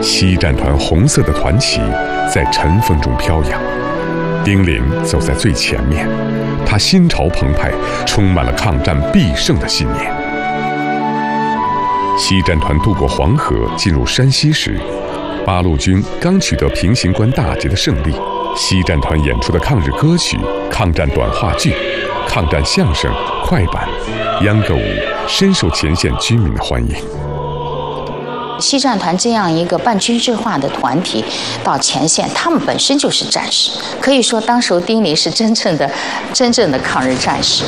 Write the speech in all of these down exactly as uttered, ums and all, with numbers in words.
西战团红色的团旗在尘风中飘扬，丁玲走在最前面，他心潮澎湃，充满了抗战必胜的信念。西战团渡过黄河进入山西时，八路军刚取得平型关大捷的胜利，西战团演出的抗日歌曲、抗战短话剧、抗战相声、快板、秧歌舞深受前线居民的欢迎。 西战团这样一个半军事化的团体到前线，他们本身就是战士，可以说当时丁玲是真正的、真正的抗日战士。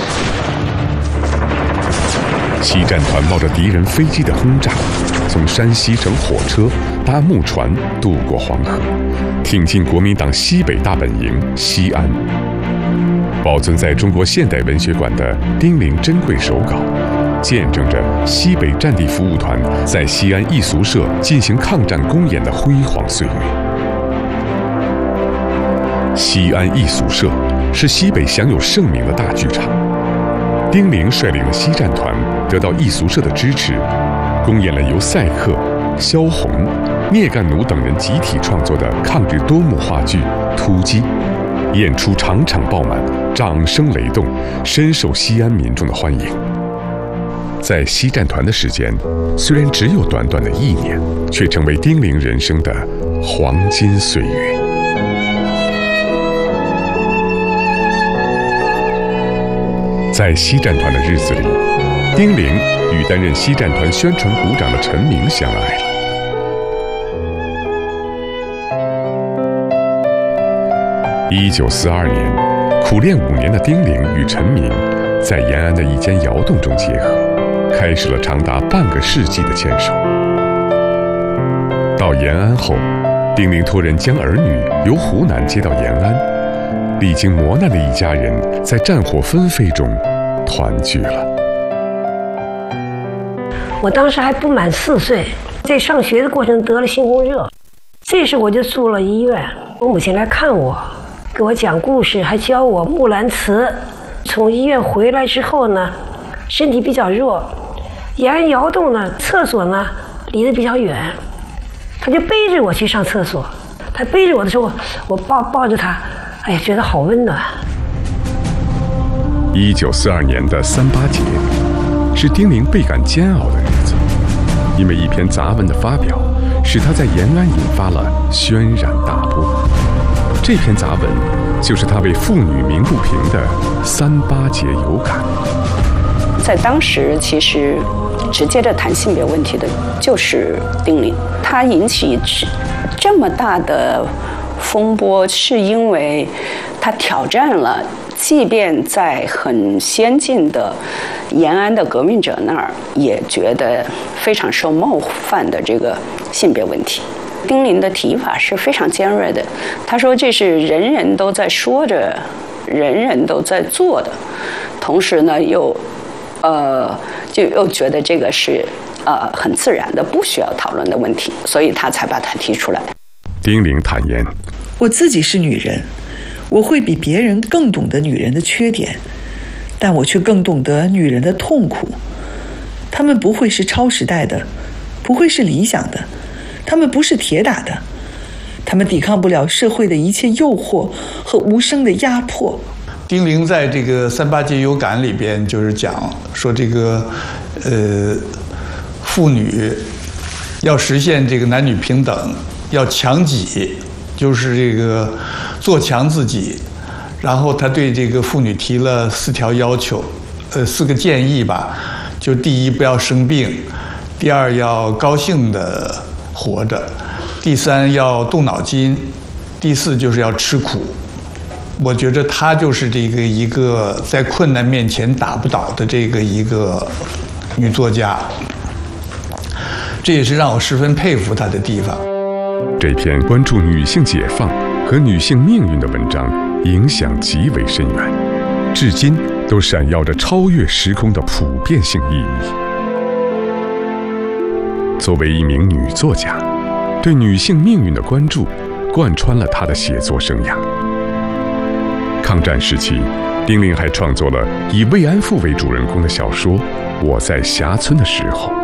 西战团冒着敌人飞机的轰炸，从山西乘火车、搭木船渡过黄河，挺进国民党西北大本营西安。保存在中国现代文学馆的丁玲珍贵手稿，见证着西北战地服务团在西安艺俗社进行抗战公演的辉煌岁月。西安艺俗社是西北享有盛名的大剧场。丁玲率领的西战团得到艺俗社的支持，公演了由赛克、萧红、聂干弩等人集体创作的抗日多幕话剧《突击》，演出场场爆满，掌声雷动，深受西安民众的欢迎。在西战团的时间虽然只有短短的一年，却成为丁玲人生的黄金岁月。在西战团的日子里，丁玲与担任西战团宣传股长的陈明相爱了。一九四二年，苦练五年的丁玲与陈明在延安的一间窑洞中结合，开始了长达半个世纪的牵手。到延安后，丁玲托人将儿女由湖南接到延安，历经磨难的一家人在战火纷飞中团聚了。 我当时还不满四岁，在上学的过程得了猩红热，这时我就住了医院。我母亲来看我，给我讲故事，还教我《木兰辞》。从医院回来之后呢，身体比较弱，延安窑洞呢，厕所呢离得比较远，他就背着我去上厕所。他背着我的时候，我抱抱着他，哎呀，觉得好温暖。 一九四二年的三八节是丁玲倍感煎熬的日子，因为一篇杂文的发表，使他在延安引发了轩然大波。这篇杂文就是他为妇女鸣不平的三八节有感。 在当时，其实直接的谈性别问题的就是丁玲，她引起这么大的风波，是因为她挑战了，即便在很先进的延安的革命者那儿，也觉得非常受冒犯的这个性别问题。丁玲的提法是非常尖锐的，他说这是人人都在说着，人人都在做的，同时呢又呃就又觉得这个是呃很自然的，不需要讨论的问题，所以他才把它提出来。 丁玲坦言， 我自己是女人，我会比别人更懂得女人的缺点，但我却更懂得女人的痛苦。她们不会是超时代的，不会是理想的，她们不是铁打的，她们抵抗不了社会的一切诱惑和无声的压迫。 丁玲在这个三八节有感里边就是讲说，这个呃妇女要实现这个男女平等，要强己，就是这个做强自己。然后他对这个妇女提了四条要求，呃四个建议吧，就第一不要生病，第二要高兴的活着，第三要动脑筋，第四就是要吃苦。我觉得她就是这个一个在困难面前打不倒的这个一个女作家，这也是让我十分佩服她的地方。 这篇关注女性解放和女性命运的文章影响极为深远，至今都闪耀着超越时空的普遍性意义。作为一名女作家，对女性命运的关注贯穿了她的写作生涯。抗战时期，丁玲还创作了以慰安妇为主人公的小说《我在霞村的时候》。